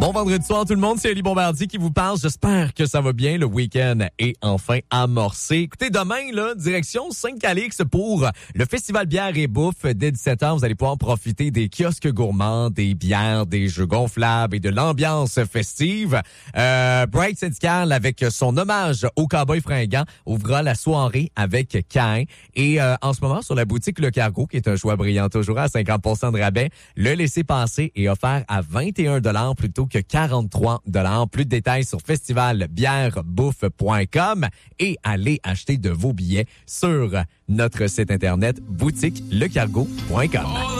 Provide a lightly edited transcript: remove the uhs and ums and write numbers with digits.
Bon vendredi soir tout le monde, c'est Ali Bombardier qui vous parle. J'espère que ça va bien. Le week-end est enfin amorcé. Écoutez, demain, là, direction Saint-Calix pour le Festival Bière et Bouffe. Dès 17h, vous allez pouvoir profiter des kiosques gourmands, des bières, des jeux gonflables et de l'ambiance festive. Bright Syndical, avec son hommage au cowboy fringant, ouvrira la soirée avec Cain. Et en ce moment, sur la boutique Le Cargo, qui est un choix brillant toujours à 50% de rabais, le laissez-passer est offert à 21 $ plutôt que 43 $. Plus de détails sur festivalbièrebouffe.com et allez acheter de vos billets sur notre site internet boutiquelecargo.com.